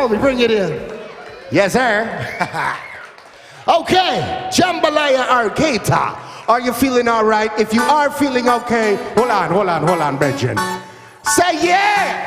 homie, bring it in. Yes, sir. Okay, Jambalaya Arcata. Are you feeling all right? If you are feeling okay, hold on, Brethren. Say yeah!